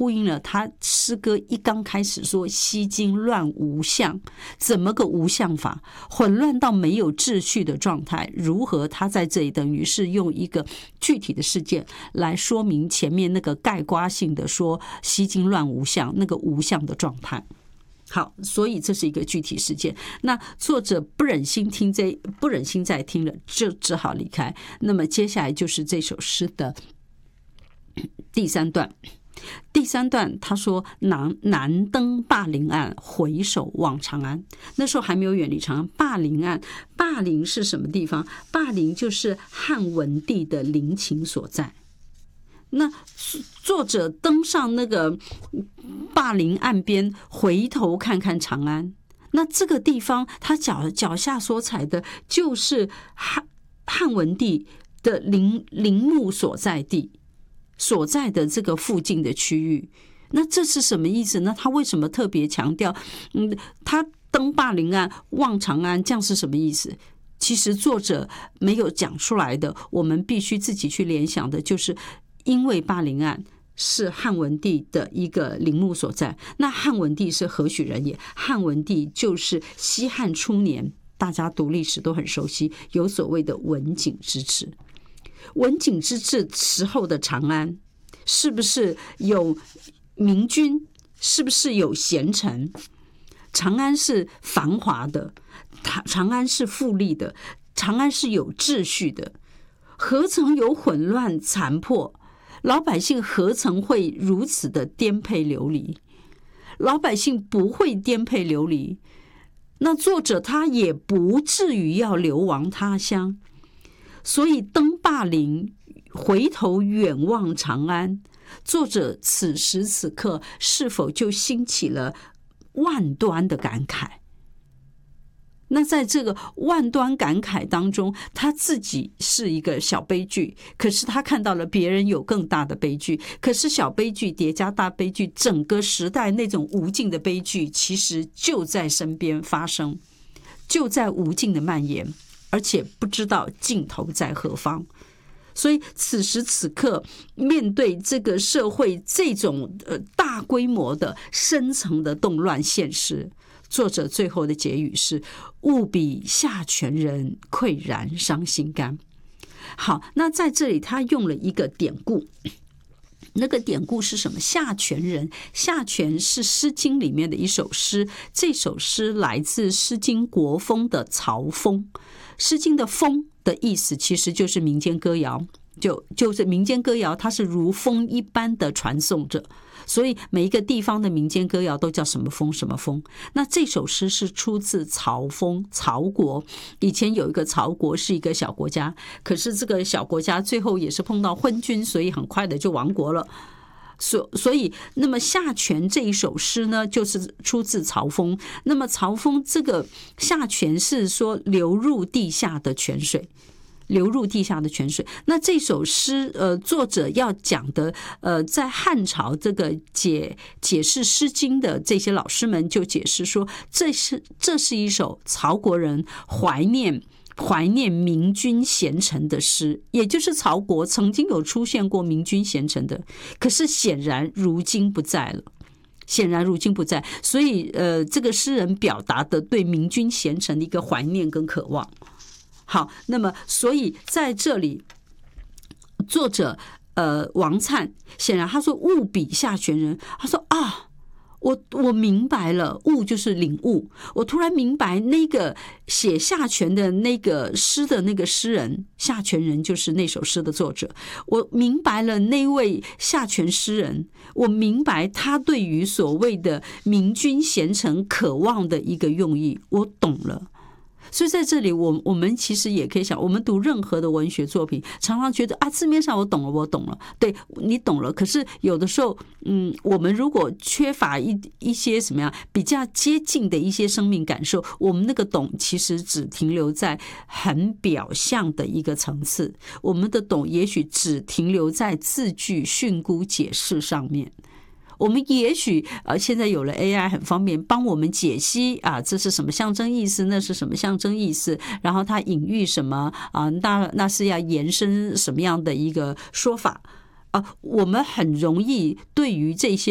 呼应了他诗歌一刚开始说西经乱无相，怎么个无相法？混乱到没有秩序的状态，如何？他在这里等于是用一个具体的事件来说明前面那个概括性的说西经乱无相，那个无相的状态。好，所以这是一个具体事件。那作者不忍心再听了，就只好离开。那么接下来就是这首诗的第三段。第三段他说南登霸陵岸，回首望长安。那时候还没有远离长安。霸陵岸，霸陵是什么地方？霸陵就是汉文帝的陵寝所在。那作者登上那个霸陵岸边，回头看看长安，那这个地方他脚下所踩的就是汉文帝的陵墓所在地，所在的这个附近的区域。那这是什么意思呢？他为什么特别强调他登霸陵岸望长安，这样是什么意思？其实作者没有讲出来的，我们必须自己去联想的，就是因为霸陵岸是汉文帝的一个陵墓所在。那汉文帝是何许人也？汉文帝就是西汉初年，大家读历史都很熟悉，有所谓的文景之治。文景之治时候的长安，是不是有明君？是不是有贤臣？长安是繁华的，长安是富丽的，长安是有秩序的，何曾有混乱残破？老百姓何曾会如此的颠沛流离？老百姓不会颠沛流离，那作者他也不至于要流亡他乡。所以登霸陵，回头远望长安，作者此时此刻是否就兴起了万端的感慨？那在这个万端感慨当中，他自己是一个小悲剧，可是他看到了别人有更大的悲剧，可是小悲剧叠加大悲剧，整个时代那种无尽的悲剧其实就在身边发生，就在无尽的蔓延，而且不知道尽头在何方。所以此时此刻面对这个社会这种大规模的深层的动乱现实，作者最后的结语是务比下泉人，喟然伤心肝。好，那在这里他用了一个典故，那个典故是什么？下泉人，下泉是《诗经》里面的一首诗，这首诗来自《诗经》国风的曹风。《诗经》的风的意思其实就是民间歌谣，就是民间歌谣，它是如风一般的传颂着，所以每一个地方的民间歌谣都叫什么风什么风。那这首诗是出自曹风，曹国以前有一个曹国是一个小国家，可是这个小国家最后也是碰到昏君，所以很快的就亡国了。所以那么下泉这一首诗呢，就是出自曹风。那么曹风这个下泉是说流入地下的泉水，流入地下的泉水。那这首诗作者要讲的在汉朝这个解释诗经的这些老师们就解释说，这是一首曹国人怀念明君贤臣的诗，也就是曹国曾经有出现过明君贤臣的，可是显然如今不在了，所以这个诗人表达的对明君贤臣的一个怀念跟渴望。好，那么所以在这里作者王粲显然他说务比下泉人，他说啊，我明白了，悟就是领悟。我突然明白，那个写下泉的那个诗的那个诗人，下泉人就是那首诗的作者。我明白了那位下泉诗人，我明白他对于所谓的明君贤臣渴望的一个用意，我懂了。所以在这里我们其实也可以想，我们读任何的文学作品常常觉得啊，字面上我懂了，对，你懂了，可是有的时候我们如果缺乏一些什么样比较接近的一些生命感受，我们那个懂其实只停留在很表象的一个层次，我们的懂也许只停留在字句训诂解释上面。我们也许现在有了 AI 很方便帮我们解析啊，这是什么象征意思，那是什么象征意思，然后它隐喻什么啊，那是要延伸什么样的一个说法啊，我们很容易对于这些